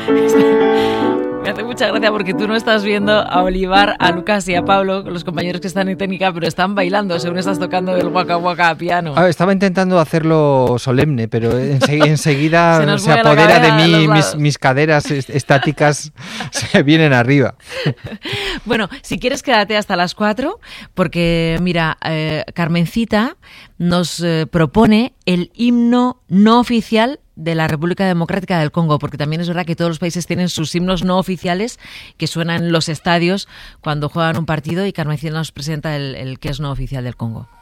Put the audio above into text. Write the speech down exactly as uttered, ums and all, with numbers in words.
Me hace mucha gracia porque tú no estás viendo a Olivar, a Lucas y a Pablo, los compañeros que están en técnica, pero están bailando según estás tocando el Waka Waka a piano. Ah, estaba intentando hacerlo solemne, pero ense- enseguida Se se, nos se mueve la apodera de cabeza a mí, los mis, lados. mis caderas est- estáticas se vienen arriba. Bueno, si quieres quédate hasta las cuatro, porque mira, eh, Carmencita nos eh, propone el himno no oficial de la República Democrática del Congo, porque también es verdad que todos los países tienen sus himnos no oficiales que suenan en los estadios cuando juegan un partido, y Carmencita nos presenta el, el que es no oficial del Congo.